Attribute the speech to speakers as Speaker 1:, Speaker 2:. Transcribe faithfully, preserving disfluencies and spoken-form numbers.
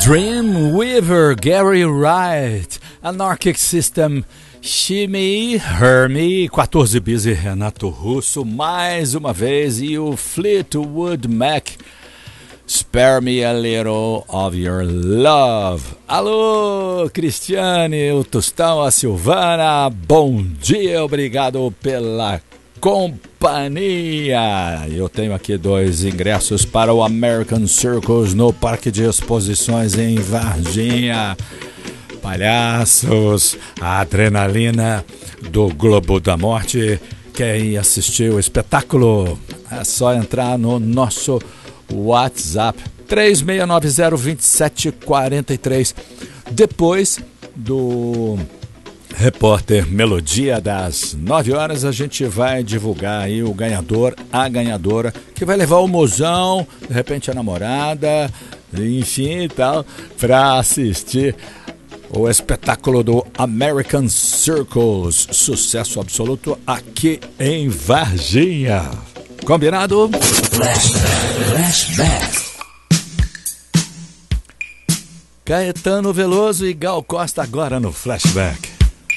Speaker 1: Dreamweaver, Gary Wright, Anarchic System, Shimmy, Hermie, quatorze bis e Renato Russo, mais uma vez, e o Fleetwood Mac, Spare Me a Little of Your Love. Alô, Cristiane, o Tostão, a Silvana, bom dia, obrigado pela companhia. Eu tenho aqui dois ingressos para o American Circus no Parque de Exposições em Varginha. Palhaços, a adrenalina do Globo da Morte. Quem assistiu o espetáculo, é só entrar no nosso WhatsApp três seis nove zero, dois sete quatro três. Depois do Repórter Melodia das nove horas, a gente vai divulgar aí o ganhador, a ganhadora, que vai levar o mozão, de repente a namorada, enfim e tal, para assistir o espetáculo do American Circus, sucesso absoluto aqui em Varginha. Combinado? Flashback, flashback. Caetano Veloso e Gal Costa agora no Flashback.